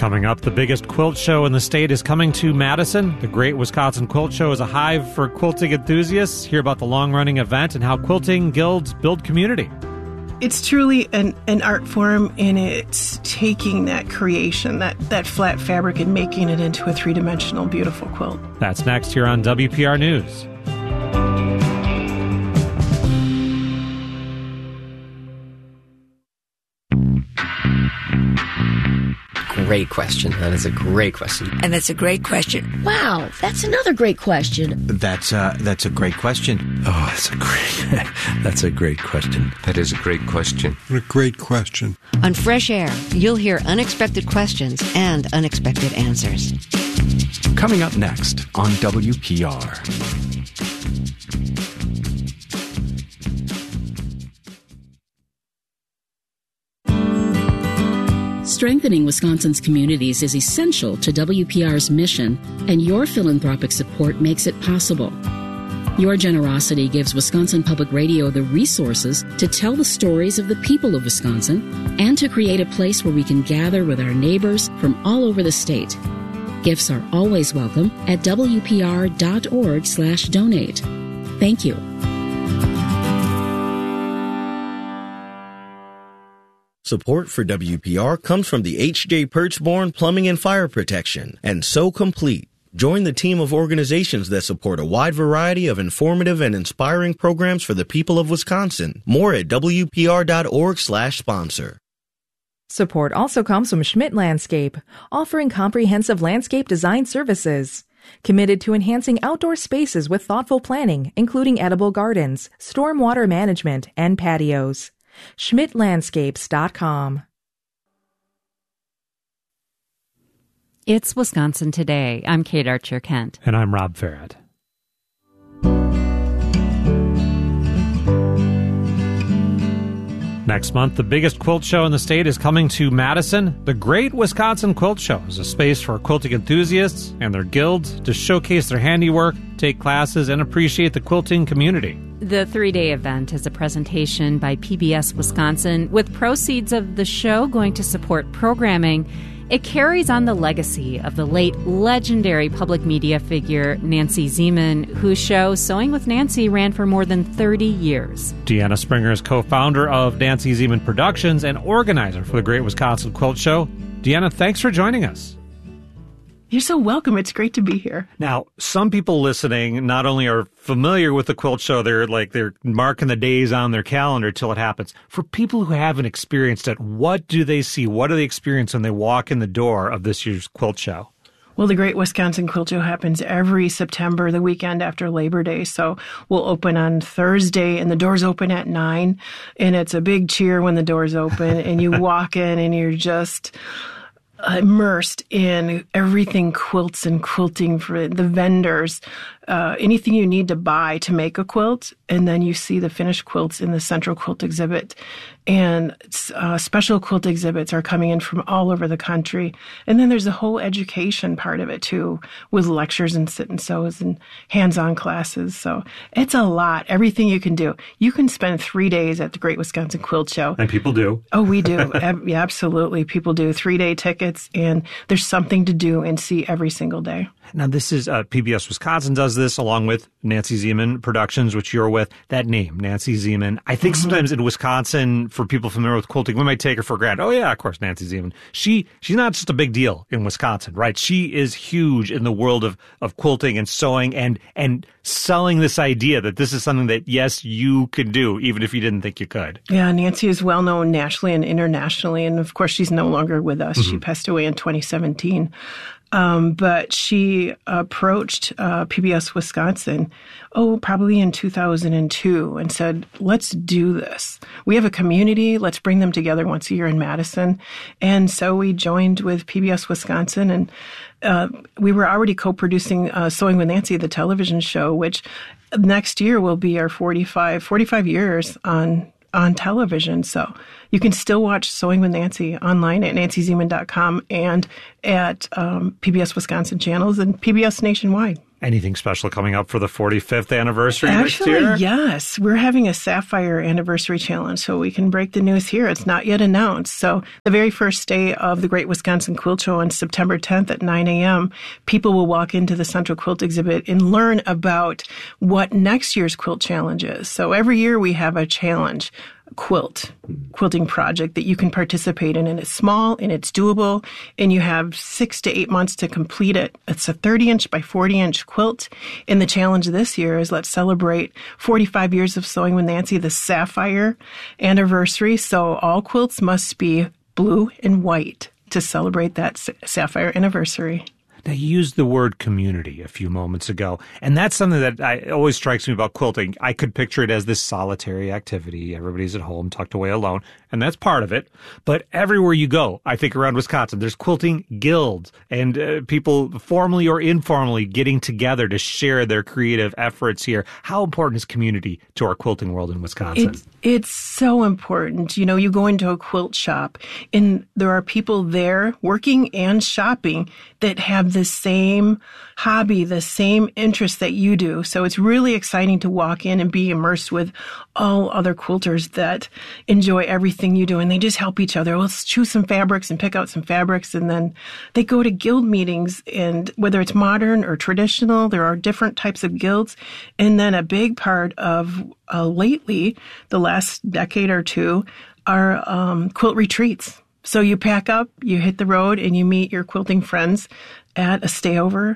Coming up, the biggest quilt show in the state is coming to Madison. The Great Wisconsin Quilt Show is a hive for quilting enthusiasts. Hear about the long-running event and how quilting guilds build community. It's truly an art form, and it's taking that creation, that flat fabric, and making it into a three-dimensional, beautiful quilt. That's next here on WPR News. Great question. That is a great question. And that's a great question. Wow, that's another great question. That's a great question. Oh, that's a great question. That is a great question. A great question. On Fresh Air, you'll hear unexpected questions and unexpected answers. Coming up next on WPR. Strengthening Wisconsin's communities is essential to WPR's mission, and your philanthropic support makes it possible. Your generosity gives Wisconsin Public Radio the resources to tell the stories of the people of Wisconsin and to create a place where we can gather with our neighbors from all over the state. Gifts are always welcome at WPR.org/donate. Thank you. Support for WPR comes from the H.J. Perchborn Plumbing and Fire Protection and So Complete. Join the team of organizations that support a wide variety of informative and inspiring programs for the people of Wisconsin. More at WPR.org/sponsor. Support also comes from Schmidt Landscape, offering comprehensive landscape design services. Committed to enhancing outdoor spaces with thoughtful planning, including edible gardens, stormwater management, and patios. SchmidtLandscapes.com. It's Wisconsin Today. I'm Kate Archer-Kent. And I'm Rob Farrett. Next month, the biggest quilt show in the state is coming to Madison. The Great Wisconsin Quilt Show is a space for quilting enthusiasts and their guilds to showcase their handiwork, take classes, and appreciate the quilting community. The 3-day event is a presentation by PBS Wisconsin, with proceeds of the show going to support programming. It carries on the legacy of the late legendary public media figure Nancy Zieman, whose show Sewing with Nancy ran for more than 30 years. Deanna Springer is co-founder of Nancy Zieman Productions and organizer for the Great Wisconsin Quilt Show. Deanna, thanks for joining us. You're so welcome. It's great to be here. Now, some people listening not only are familiar with the quilt show, they're marking the days on their calendar till it happens. For people who haven't experienced it, what do they see? What do they experience when they walk in the door of this year's quilt show? Well, the Great Wisconsin Quilt Show happens every September, the weekend after Labor Day. So we'll open on Thursday, and the doors open at 9, and it's a big cheer when the doors open, and you walk in, and you're just immersed in everything quilts and quilting, for the vendors, anything you need to buy to make a quilt. And then you see the finished quilts in the Central Quilt Exhibit. And special quilt exhibits are coming in from all over the country. And then there's a whole education part of it, too, with lectures and sit and sews and hands-on classes. So it's a lot, everything you can do. You can spend 3 days at the Great Wisconsin Quilt Show. And people do. Oh, we do. Yeah, absolutely. People do 3-day tickets, and there's something to do and see every single day. Now, this is PBS Wisconsin does this along with Nancy Zieman Productions, which you're with. That name, Nancy Zieman. I think sometimes in Wisconsin, for people familiar with quilting, we might take her for granted. Oh, yeah, of course, Nancy Zieman. She's not just a big deal in Wisconsin, right? She is huge in the world of quilting and sewing and selling this idea that this is something that, yes, you could do, even if you didn't think you could. Yeah, Nancy is well known nationally and internationally. And of course, she's no longer with us. Mm-hmm. She passed away in 2017. But she approached PBS Wisconsin, probably in 2002, and said, let's do this. We have a community. Let's bring them together once a year in Madison. And so we joined with PBS Wisconsin, and we were already co-producing Sewing with Nancy, the television show, which next year will be our 45 years on television. So, You can still watch Sewing with Nancy online at nancyzieman.com and at PBS Wisconsin channels and PBS nationwide. Anything special coming up for the 45th anniversary next year? Actually, yes. We're having a Sapphire Anniversary Challenge, so we can break the news here. It's not yet announced. So the very first day of the Great Wisconsin Quilt Show on September 10th at 9 a.m., people will walk into the Central Quilt exhibit and learn about what next year's quilt challenge is. So every year we have a challenge. Quilting project that you can participate in, and it's small and it's doable, and you have 6 to 8 months to complete it. It's a 30-inch by 40-inch quilt, and the challenge this year is let's celebrate 45 years of Sewing with Nancy, the Sapphire Anniversary. So all quilts must be blue and white to celebrate that Sapphire Anniversary. Now, you used the word community a few moments ago, and that's something that always strikes me about quilting. I could picture it as this solitary activity. Everybody's at home, tucked away alone, and that's part of it. But everywhere you go, I think around Wisconsin, there's quilting guilds and people formally or informally getting together to share their creative efforts here. How important is community to our quilting world in Wisconsin? It's so important. You know, you go into a quilt shop and there are people there working and shopping that have the same hobby, the same interest that you do. So it's really exciting to walk in and be immersed with all other quilters that enjoy everything you do. And they just help each other. Let's choose some fabrics and pick out some fabrics. And then they go to guild meetings, and whether it's modern or traditional, there are different types of guilds. And then a big part of lately, the last decade or two, are quilt retreats. So you pack up, you hit the road, and you meet your quilting friends at a stayover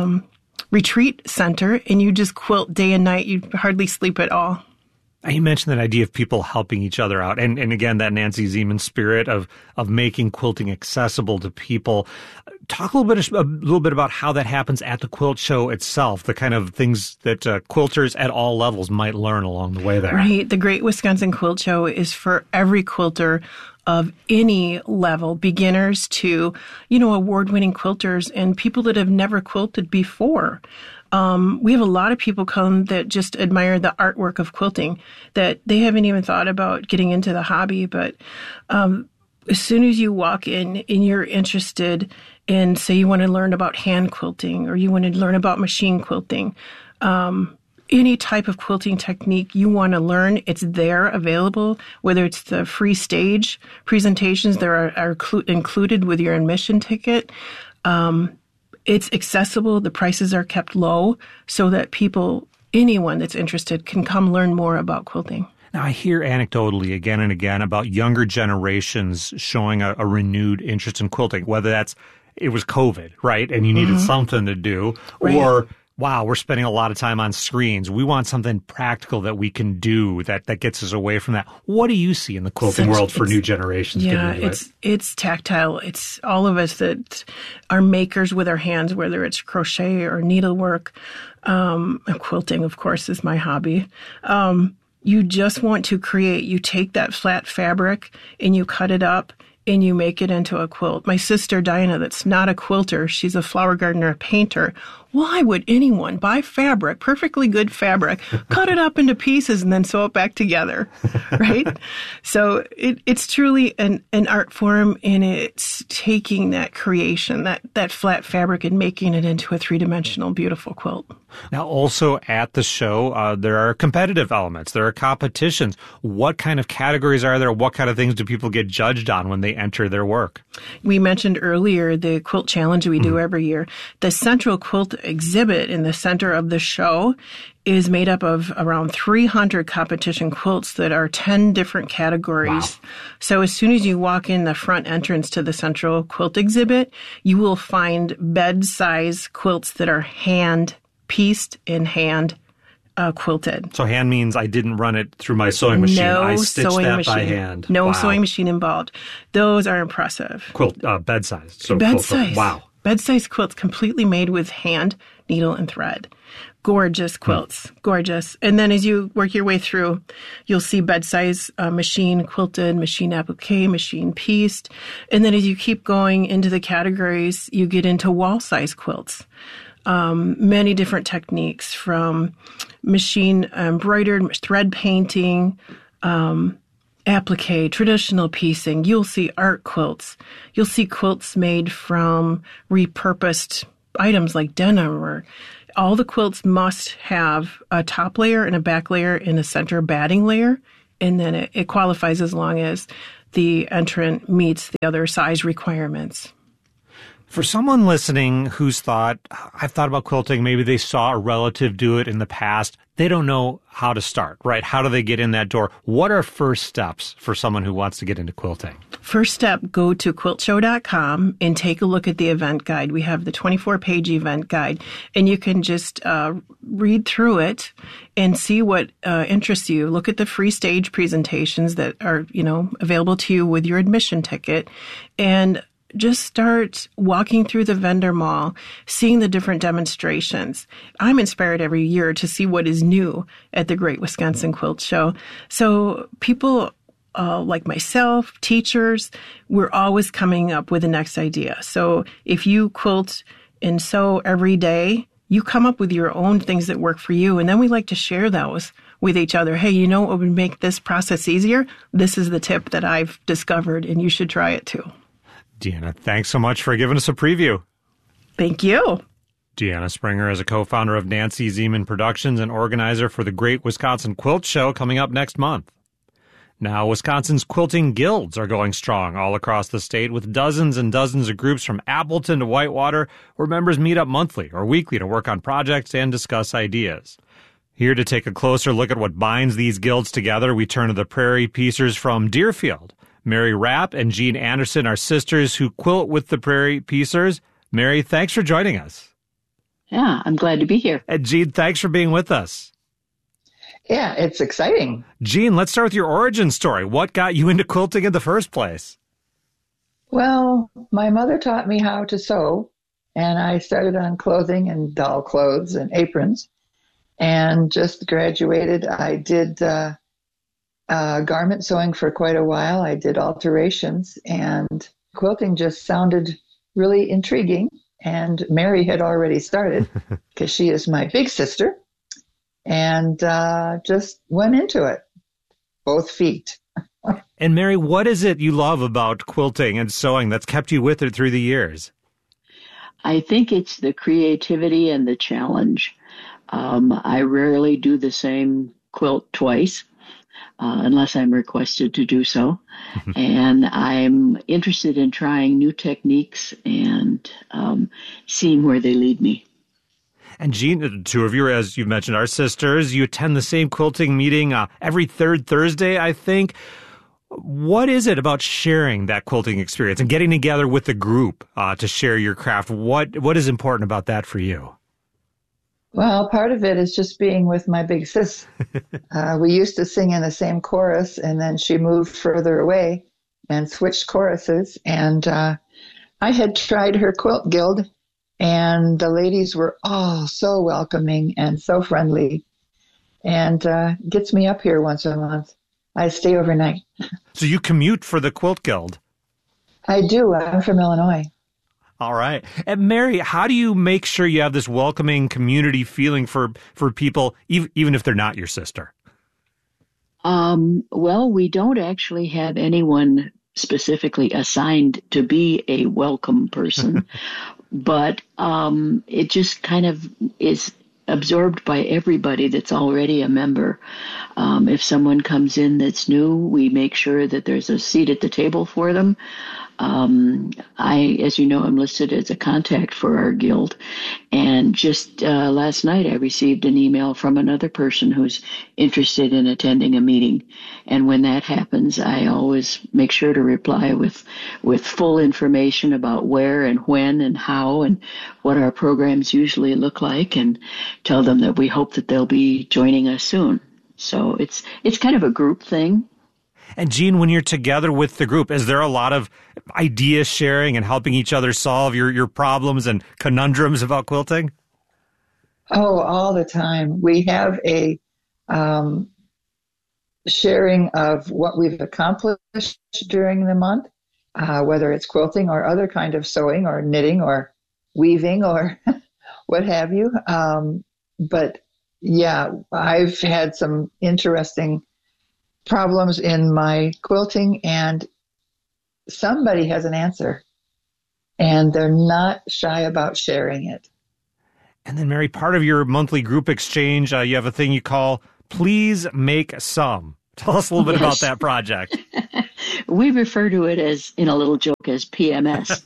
retreat center, and you just quilt day and night. You hardly sleep at all. You mentioned that idea of people helping each other out, and again, that Nancy Zieman spirit of making quilting accessible to people. Talk a little bit about how that happens at the quilt show itself, the kind of things that quilters at all levels might learn along the way there. Right. The Great Wisconsin Quilt Show is for every quilter of any level, beginners to, award-winning quilters and people that have never quilted before. We have a lot of people come that just admire the artwork of quilting, that they haven't even thought about getting into the hobby. But as soon as you walk in and you're interested in, say, you want to learn about hand quilting or you want to learn about machine quilting, any type of quilting technique you want to learn, it's there available, whether it's the free stage presentations that are included with your admission ticket. It's accessible. The prices are kept low so that anyone that's interested can come learn more about quilting. Now, I hear anecdotally again and again about younger generations showing a renewed interest in quilting, whether it was COVID, right? And you needed something to do, right. Or wow, we're spending a lot of time on screens. We want something practical that we can do that gets us away from that. What do you see in the quilting world for new generations? Yeah, it's tactile. It's all of us that are makers with our hands, whether it's crochet or needlework. Quilting, of course, is my hobby. You just want to create. You take that flat fabric and you cut it up and you make it into a quilt. My sister, Diana, that's not a quilter, she's a flower gardener, a painter. Why would anyone buy fabric, perfectly good fabric, cut it up into pieces and then sew it back together, right? So it's truly an art form, and it's taking that creation, that flat fabric, and making it into a three-dimensional, beautiful quilt. Now, also at the show, there are competitive elements. There are competitions. What kind of categories are there? What kind of things do people get judged on when they enter their work? We mentioned earlier the quilt challenge we do every year. The Central Quilt exhibit in the center of the show is made up of around 300 competition quilts that are 10 different categories. Wow. So as soon as you walk in the front entrance to the Central Quilt exhibit, you will find bed-size quilts that are hand-pieced and hand quilted. So hand means I didn't run it through my sewing machine. I stitched that by hand. No sewing machine involved. Those are impressive. Quilt, bed size. So bed size. Wow. Bed-size quilts completely made with hand, needle, and thread. Gorgeous quilts. Gorgeous. And then as you work your way through, you'll see bed-size machine quilted, machine applique, machine pieced. And then as you keep going into the categories, you get into wall-size quilts. Many different techniques, from machine embroidered, thread painting, and applique, traditional piecing. You'll see art quilts. You'll see quilts made from repurposed items like denim. Or all the quilts must have a top layer and a back layer and a center batting layer, and then it qualifies as long as the entrant meets the other size requirements. For someone listening who's thought, I've thought about quilting, maybe they saw a relative do it in the past, they don't know how to start, right? How do they get in that door? What are first steps for someone who wants to get into quilting? First step, go to quiltshow.com and take a look at the event guide. We have the 24-page event guide, and you can just read through it and see what interests you. Look at the free stage presentations that are, available to you with your admission ticket, and just start walking through the vendor mall, seeing the different demonstrations. I'm inspired every year to see what is new at the Great Wisconsin Quilt Show. So people like myself, teachers, we're always coming up with the next idea. So if you quilt and sew every day, you come up with your own things that work for you. And then we like to share those with each other. Hey, you know what would make this process easier? This is the tip that I've discovered, and you should try it too. Deanna, thanks so much for giving us a preview. Thank you. Deanna Springer is a co-founder of Nancy Zieman Productions and organizer for the Great Wisconsin Quilt Show coming up next month. Now, Wisconsin's quilting guilds are going strong all across the state with dozens and dozens of groups from Appleton to Whitewater where members meet up monthly or weekly to work on projects and discuss ideas. Here to take a closer look at what binds these guilds together, we turn to the Prairie Piecers from Deerfield. Mary Rapp and Jean Anderson are sisters who quilt with the Prairie Piecers. Mary, thanks for joining us. Yeah, I'm glad to be here. And Jean, thanks for being with us. Yeah, it's exciting. Jean, let's start with your origin story. What got you into quilting in the first place? Well, my mother taught me how to sew, and I started on clothing and doll clothes and aprons, and just graduated. I did garment sewing for quite a while. I did alterations, and quilting just sounded really intriguing. And Mary had already started because she is my big sister, and just went into it, both feet. And Mary, what is it you love about quilting and sewing that's kept you with it through the years? I think it's the creativity and the challenge. I rarely do the same quilt twice. Unless I'm requested to do so. And I'm interested in trying new techniques and seeing where they lead me. And Jean, the two of you, as you've mentioned, are sisters. You attend the same quilting meeting every third Thursday, I think. What is it about sharing that quilting experience and getting together with the group to share your craft? What is important about that for you? Well, part of it is just being with my big sis. We used to sing in the same chorus, and then she moved further away and switched choruses. And I had tried her quilt guild, and the ladies were all so welcoming and so friendly, and gets me up here once a month. I stay overnight. So you commute for the quilt guild? I do. I'm from Illinois. All right. And Mary, how do you make sure you have this welcoming community feeling for people, even if they're not your sister? Well, we don't actually have anyone specifically assigned to be a welcome person, but it just kind of is absorbed by everybody that's already a member. If someone comes in that's new, we make sure that there's a seat at the table for them. As you know, I'm listed as a contact for our guild. And just last night, I received an email from another person who's interested in attending a meeting. And when that happens, I always make sure to reply with full information about where and when and how and what our programs usually look like, and tell them that we hope that they'll be joining us soon. So it's kind of a group thing. And Jean, when you're together with the group, is there a lot of idea sharing and helping each other solve your problems and conundrums about quilting? Oh, all the time. We have a sharing of what we've accomplished during the month, whether it's quilting or other kind of sewing or knitting or weaving or what have you. But yeah, I've had some interesting problems in my quilting, and somebody has an answer, and they're not shy about sharing it. And then, Mary, part of your monthly group exchange, you have a thing you call Please Make Some. Tell us a little bit about that project. We refer to it as, in a little joke, as PMS.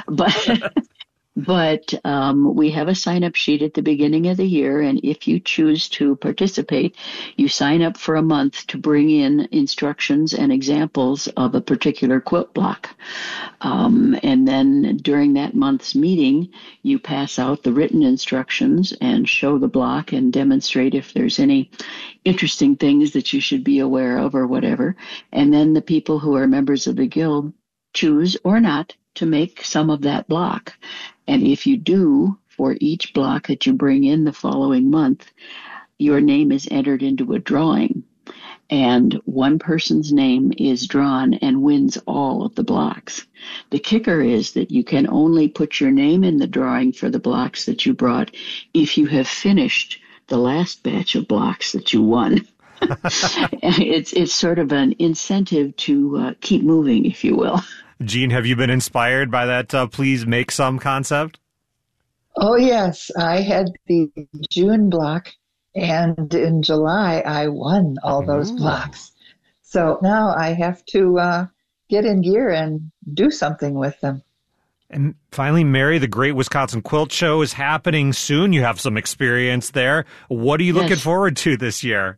But we have a sign-up sheet at the beginning of the year, and if you choose to participate, you sign up for a month to bring in instructions and examples of a particular quilt block. And then during that month's meeting, you pass out the written instructions and show the block and demonstrate if there's any interesting things that you should be aware of or whatever. And then the people who are members of the guild choose or not to make some of that block. And if you do, for each block that you bring in the following month, your name is entered into a drawing. And one person's name is drawn and wins all of the blocks. The kicker is that you can only put your name in the drawing for the blocks that you brought if you have finished the last batch of blocks that you won. It's sort of an incentive to keep moving, if you will. Jean, have you been inspired by that Please Make Some concept? Oh, yes. I had the June block, and in July, I won all those blocks. So now I have to get in gear and do something with them. And finally, Mary, the Great Wisconsin Quilt Show is happening soon. You have some experience there. What are you looking forward to this year?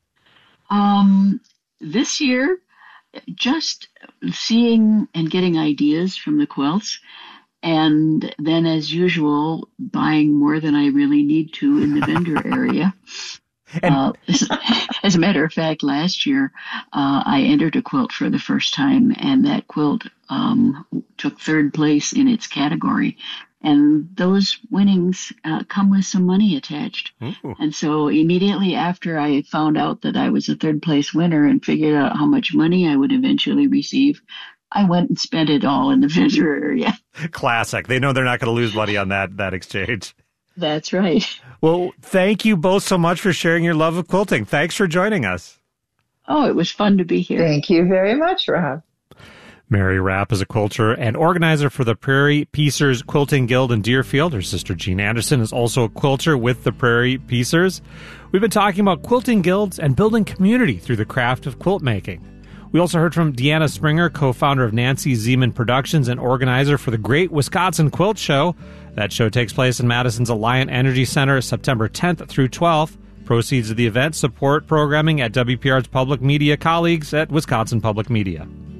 This year, just seeing and getting ideas from the quilts, and then, as usual, buying more than I really need to in the vendor area. As a matter of fact, last year, I entered a quilt for the first time, and that quilt took third place in its category. And those winnings come with some money attached. Ooh. And so immediately after I found out that I was a third place winner and figured out how much money I would eventually receive, I went and spent it all in the vendor area. Classic. They know they're not going to lose money on that exchange. That's right. Well, thank you both so much for sharing your love of quilting. Thanks for joining us. Oh, it was fun to be here. Thank you very much, Rob. Mary Rapp is a quilter and organizer for the Prairie Piecers Quilting Guild in Deerfield. Her sister Jean Anderson is also a quilter with the Prairie Piecers. We've been talking about quilting guilds and building community through the craft of quilt making. We also heard from Deanna Springer, co-founder of Nancy Zeman Productions and organizer for the Great Wisconsin Quilt Show. That show takes place in Madison's Alliant Energy Center September 10th through 12th. Proceeds of the event support programming at WPR's public media colleagues at Wisconsin Public Media.